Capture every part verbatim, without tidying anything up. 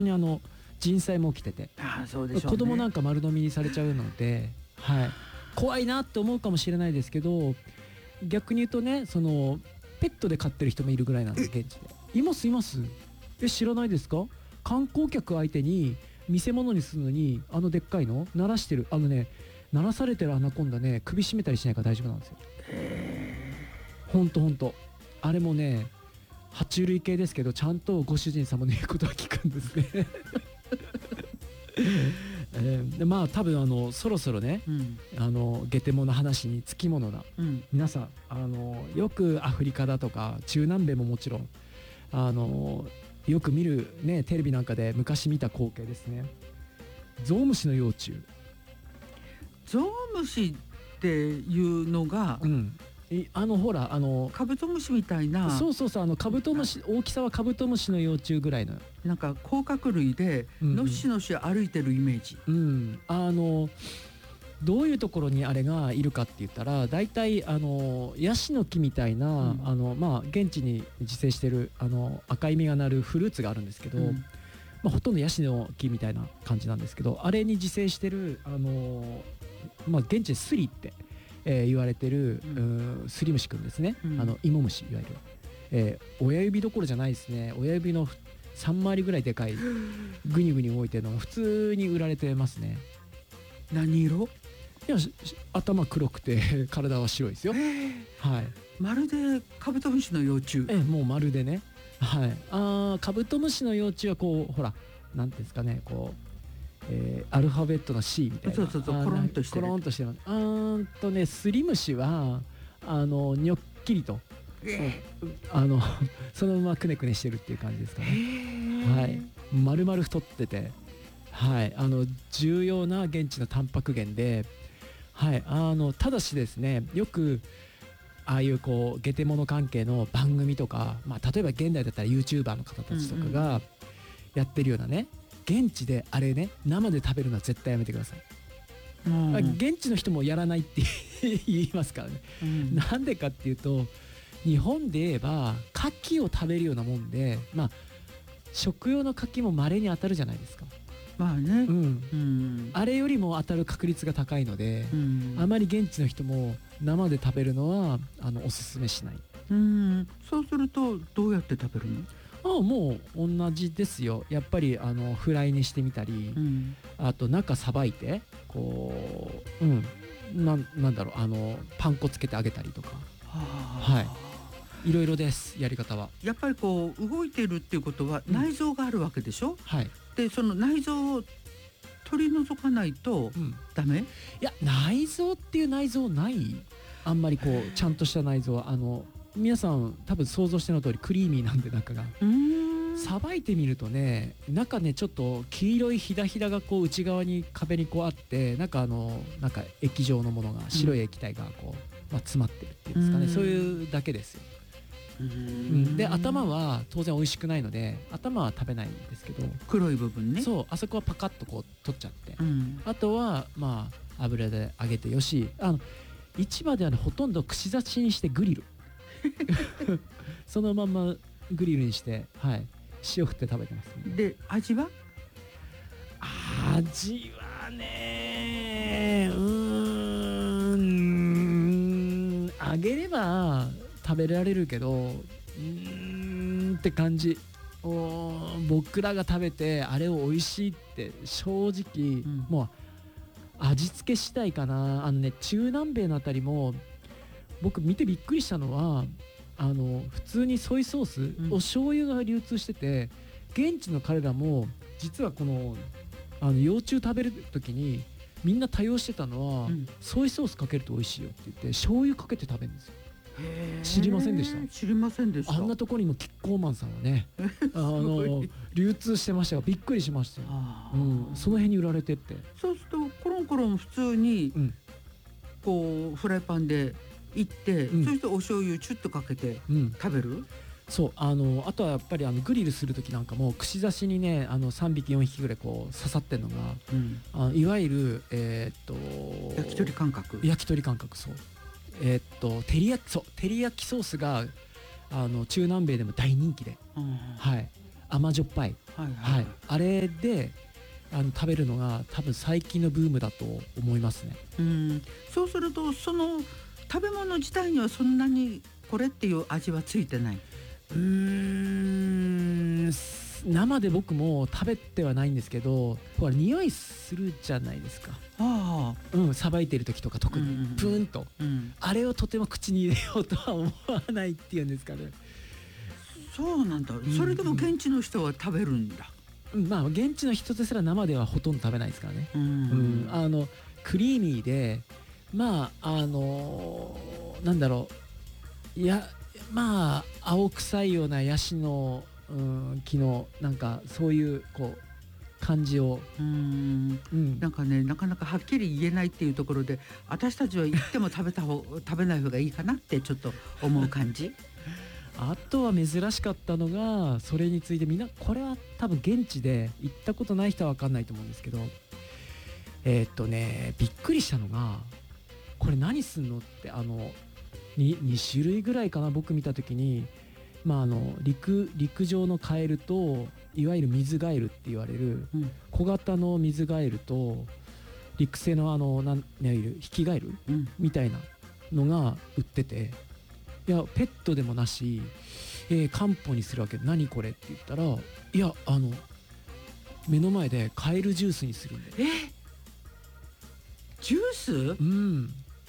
にあの人災も起きてて、 あそうでしょうね、 子供なんか丸飲みにされちゃうので、はい、怖いなって思うかもしれないですけど、逆に言うとね、そのペットで飼ってる人もいるぐらいなんで、現地でいますいます。え知らないですか？観光客相手に見せ物にするのに、あのでっかいの鳴らしてる、あのね鳴らされてるアナコンダね、首絞めたりしないから大丈夫なんですよ。ほんとほんと、あれもね爬虫類系ですけど、ちゃんとご主人様の言うことは聞くんですねえー、でまあ多分あのそろそろね、うん、あのゲテモノ話につきものだ、うん、皆さんあのよくアフリカだとか中南米ももちろんあのよく見るね、テレビなんかで昔見た光景ですね。ゾウムシの幼虫。 ゾウムシっていうのが、うん、 あのほらあのカブトムシみたいな、 そうそうそう、あのカブトムシ、大きさはカブトムシの幼虫ぐらいの、 なんか甲殻類でのしのし歩いてるイメージ、 うん、うん、あのどういうところにあれがいるかって言ったら、大体あのヤシの木みたいな、うん、あのまあ現地に自生してるあの赤い実がなるフルーツがあるんですけど、うん、まあ、ほとんどヤシの木みたいな感じなんですけど、あれに自生してるあの、まあ、現地でスリって、えー、言われてる、うん、スリムシくんですね、うん、あのイモムシいわゆる、えー、親指どころじゃないですね。親指のさん回りぐらいでかいグニグニ動いてるのが普通に売られてますね。 何色？ いや頭黒くて体は白いですよ。はい。 まるでカブトムシの幼虫。 えもうまるでね。はい。ああカブトムシの幼虫はこうほらなんていうんですかね、こう。えー、アルファベットの C みたいな、 そうそうそう、コロンとしてる、 コロンとしてる。あーんとね、スリムシはあのにょっきりと、えー、あのそのままくねくねしてるっていう感じですかね。はい、丸々太ってて、はい、あの重要な現地のタンパク源で、はい、あのただしですね、よくああいうこうゲテモノ関係の番組とか、まあ、例えば現代だったら YouTuber の方たちとかがやってるようなね、現地であれね生で食べるのは絶対やめてください。うん、現地の人もやらないって言いますからね、うん、なんでかっていうと、日本で言えば牡蠣を食べるようなもんで、まあ食用の牡蠣も稀に当たるじゃないですか。 まあね、うんうん、 あれよりも当たる確率が高いので、うん、あまり現地の人も生で食べるのはあのおすすめしない。 うん、そうするとどうやって食べるの？ ああもう同じですよ。やっぱりあのフライにしてみたり、うん、あと中さばいてこう、うん、な, なんだろうあのパン粉つけてあげたりとか、はい、いろいろですやり方は。 やっぱりこう動いてるっていうことは内臓があるわけでしょ、うん、 はい、 でその内臓を取り除かないとダメ？うん、いや内臓っていう内臓ない、あんまりこうちゃんとした内臓はあの皆さん多分想像しての通りクリーミーなんで、中がさばいてみるとね、中ねちょっと黄色いひだひだがこう内側に壁にこうあって、なんかあのなんか液状のものが、白い液体がこう、まあ、詰まってるっていうんですかね、そういうだけですよ。うん、で頭は当然美味しくないので頭は食べないんですけど、 黒い部分ね、 そうあそこはパカッとこう取っちゃって、 うん、 あとはまあ油で揚げてよし、あの市場では、ね、ほとんど串刺しにしてグリルそのままグリルにして、はい、塩振って食べてます、ね、 で味は味はねうーん揚げれば食べられるけど、うーんって感じ。お僕らが食べてあれを美味しいって正直、うん、もう味付け次第かな。あのね中南米のあたりも僕見てびっくりしたのは、あの普通にソイソース、うん、お醤油が流通してて、現地の彼らも実はこのあの幼虫食べる時にみんな多用してたのは、うん、ソイソースかけると美味しいよって言って醤油かけて食べるんですよ。知りませんでした？ 知りませんでした。 あんなところにもキッコーマンさんはねあの流通してましたがびっくりしましたよ、うん、その辺に売られてって。 そうするとコロンコロン普通に、うん、こうフライパンでいって、うん、そしてお醤油チュッとかけて食べる、うん、 そうあのあとはやっぱりあのグリルする時なんかも串刺しにねあのさんびきよんひきぐらいこう刺さってるのが、うん、あいわゆる、えー、っと焼き鳥感覚焼き鳥感覚そうえー、っと照り焼きそう照り焼きソースがあの中南米でも大人気で、うん、はい甘じょっぱいはいはいはい、あれであの食べるのが多分最近のブームだと思いますね。 うん、そうするとその食べ物自体にはそんなにこれっていう味はついてない。 うーん生で僕も食べてはないんですけど、ほら匂いするじゃないですか。 ああ、 うんさばいてる時とか特に、 うんうんうん、 プーンと、 うん、 あれをとても口に入れようとは思わないっていうんですかね。 そうなんだ。それでも現地の人は食べるんだ。 うん、まあ現地の人ですら生ではほとんど食べないですからね。 うん、 うん、あのクリーミーで、まああのーなんだろう、いやまあ青臭いようなヤシの、うん、木のなんかそういうこう感じを、 うん、 うん、 なんかね、なかなかはっきり言えないっていうところで、私たちは言っても食べた方食べない方がいいかなってちょっと思う感じ。 あとは珍しかったのが、それについてみんなこれは多分現地で行ったことない人は分かんないと思うんですけど、えー、っとねびっくりしたのが、これ何すんのって、あの 2, に種類ぐらいかな、僕見た時に、まあ、あの 陸, 陸上のカエルといわゆる水ガエルって言われるうん小型の水ガエルと陸生のあのなんいわゆるヒキガエルうん、 みたいなのが売ってて、いやペットでもなし、えー、漢方にするわけで何これって言ったら、いやあの目の前でカエルジュースにするんで、 え、ジュース？ うん、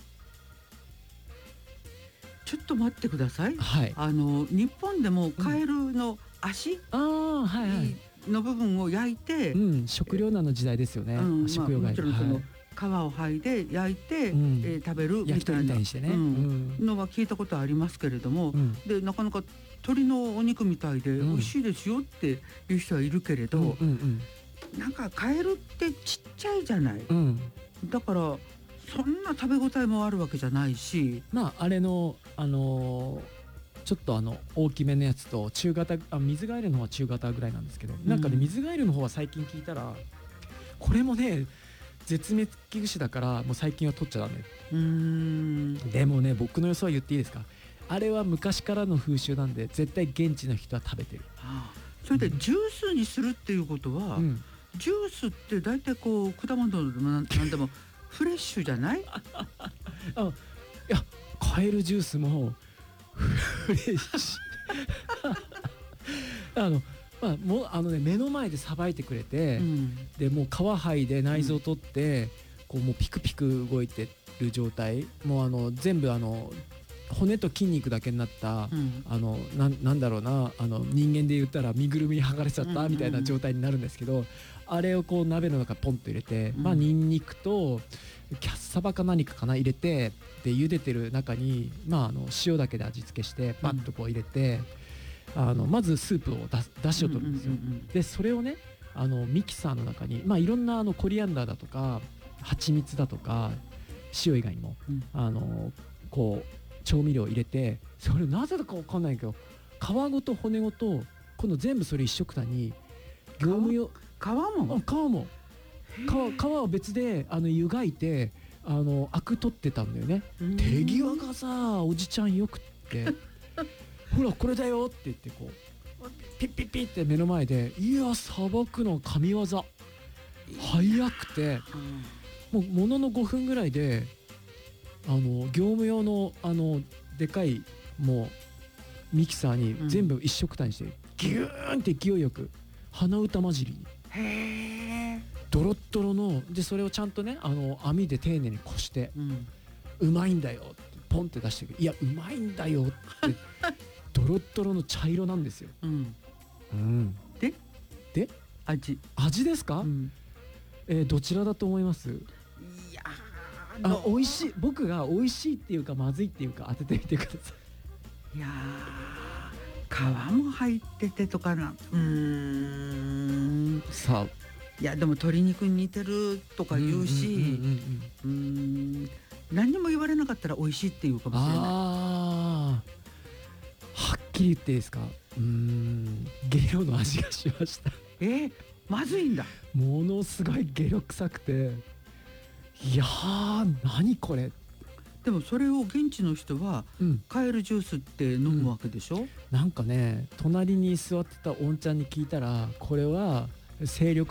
ちょっと待ってください。 はい、 あの日本でもカエルの足ああはいはい、 の部分を焼いて、 うん、食糧難の時代ですよね、 うん、まあ、 食用ガエル、 もちろんその、 はい、 皮を剥いで焼いて、 うんえー食べるみ焼き鳥みたたいないにしてね、 ううんんのは聞いたことありますけれども、 うん、 でなかなか鶏のお肉みたいでうん美味しいですよっていう人はいるけれど、 うんうんなんかカエルってちっちゃいじゃない。 うんうん、 だからそんな食べ応えもあるわけじゃないし、 まああれのあのーちょっとあの大きめのやつと中型、あ水ガエルの方は中型ぐらいなんですけど、なんかね水ガエルの方は最近聞いたらこれもね絶滅危惧種だからもう最近は取っちゃダメ。 うーん、 でもね僕の予想は言っていいですか、あれは昔からの風習なんで絶対現地の人は食べてる。 はあ、それでジュースにするっていうことは、 うん、 ジュースって大体こう果物でもなんなんでもフレッシュじゃない？ あいやカエルジュースもフレッシュあのまあもうあのね目の前でさばいてくれて、 うん、 でもう皮剥いで内臓を取って、うん、こうもうピクピク動いてる状態、もうあの全部あの骨と筋肉だけになった、 うん、 あの な, なんだろうなあの人間で言ったら身ぐるみに剥がれちゃったみたいな状態になるんですけど、あれをこう鍋の中ポンと入れて、うん、まあニンニクとキャッサバか何かかな入れて、で茹でてる中に、まあ、あの塩だけで味付けしてパッとこう入れて、うん、あのまずスープをだ出汁を取るんですよ。でそれをねあのミキサーの中に、まあ、いろんなあのコリアンダーだとか蜂蜜だとか塩以外にも、うん、あのこう調味料を入れて、それなぜだか分かんないけど皮ごと骨ごと今度全部それ一緒くたに業務用皮も皮も皮, 皮を別であの湯がいてあのアク取ってたんだよね。手際がさおじちゃんよくってほらこれだよって言ってこうピッピッピッって目の前で、いやさばくの神業早くて、もうもののごふんぐらいであの業務用のあのでかいもうミキサーに全部一緒くたにして、うん、ギューンって勢いよく鼻歌混じりにへードロッドロので、それをちゃんとねあの網で丁寧にこして、うん、うまいんだよってポンって出してくる。いやうまいんだよってドロッドロの茶色なんですよ、うんうん、 でで味味ですか、うん、えー、どちらだと思います？いやあ美味しい、僕が美味しいっていうかまずいっていうか当ててみてください。いや皮も入っててとかな、うーんさあいやでも鶏肉に似てるとか言うし、何にも言われなかったら美味しいっていうかもしれない。あはっきり言っていいですか、うーんゲロの味がしました。 えー、まずいんだ。 ものすごいゲロ臭くて、いやー何これでもそれを現地の人は、うん、カエルジュースって飲むわけでしょ、うん、 なんかね隣に座ってたおんちゃんに聞いたらこれは精力